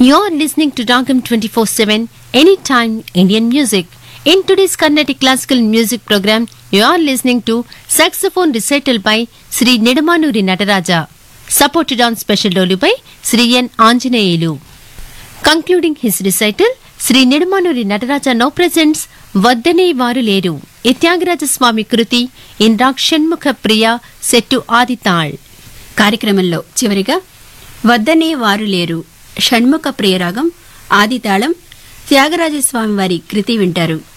You're listening to Dagam 24/7 Anytime Indian Music. In today's Carnatic Classical Music program, you are listening to saxophone recital by Sri Nedumanuri Nataraja, supported on special dolu by Sri N. Anjaneyulu. Concluding his recital, Sri Nedumanuri Nataraja now presents Vaddane Varu Leru, a Tyagaraja Swami Kruti in Rag Shanmukha Priya set to Adital. కార్యక్రమంలో చివరిగా వద్దనే వారు లేరు షణ్ముఖ ప్రియరాగం ఆదితాళం త్యాగరాజస్వామి వారి కృతి వింటారు.